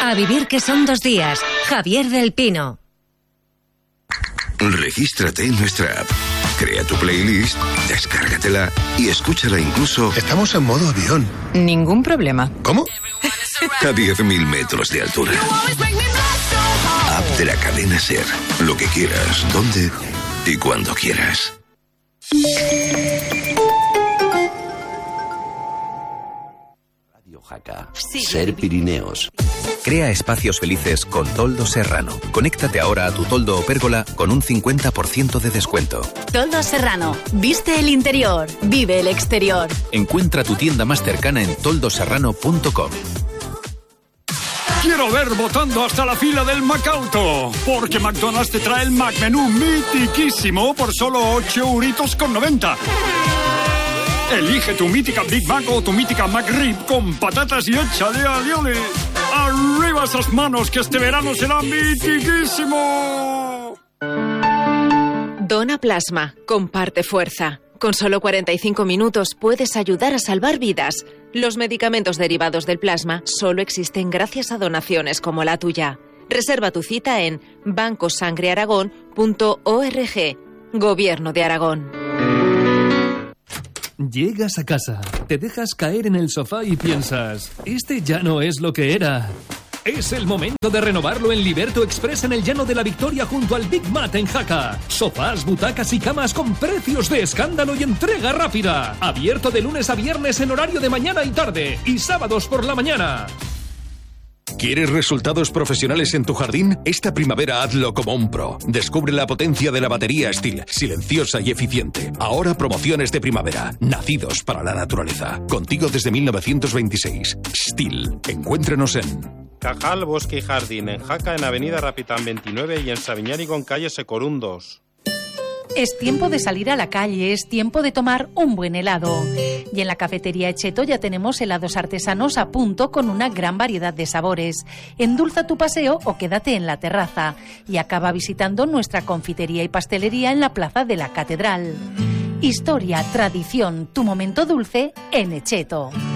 A vivir que son 2 días. Javier del Pino. Regístrate en nuestra app. Crea tu playlist, descárgatela y escúchala incluso... Estamos en modo avión. Ningún problema. ¿Cómo? A 10.000 metros de altura. App de la cadena SER. Lo que quieras, donde y cuando quieras. Radio Jaca. SER Pirineos. Crea espacios felices con Toldo Serrano. Conéctate ahora a tu toldo o pérgola con un 50% de descuento. Toldo Serrano. Viste el interior. Vive el exterior. Encuentra tu tienda más cercana en toldoserrano.com. Quiero ver votando hasta la fila del McAuto, porque McDonald's te trae el McMenú mitiquísimo por solo 8,90 €. Elige tu mítica Big Mac o tu mítica McRib con patatas y échale alioli. ¡Arriba esas manos, que este verano será mitiquísimo! Dona plasma, comparte fuerza. Con solo 45 minutos puedes ayudar a salvar vidas. Los medicamentos derivados del plasma solo existen gracias a donaciones como la tuya. Reserva tu cita en bancosangrearagón.org. Gobierno de Aragón. Llegas a casa, te dejas caer en el sofá y piensas, este ya no es lo que era. Es el momento de renovarlo en Liberto Express en el Llano de la Victoria junto al Big Mat en Jaca. Sofás, butacas y camas con precios de escándalo y entrega rápida. Abierto de lunes a viernes en horario de mañana y tarde y sábados por la mañana. ¿Quieres resultados profesionales en tu jardín? Esta primavera hazlo como un pro. Descubre la potencia de la batería Stihl, silenciosa y eficiente. Ahora promociones de primavera, nacidos para la naturaleza. Contigo desde 1926. Stihl. Encuéntrenos en... Cajal, Bosque y Jardín, en Jaca, en Avenida Rapitán 29 y en Sabiñánigo, en calle Secorún 2. Es tiempo de salir a la calle, es tiempo de tomar un buen helado. Y en la cafetería Echeto ya tenemos helados artesanos a punto con una gran variedad de sabores. Endulza tu paseo o quédate en la terraza. Y acaba visitando nuestra confitería y pastelería en la Plaza de la Catedral. Historia, tradición, tu momento dulce en Echeto.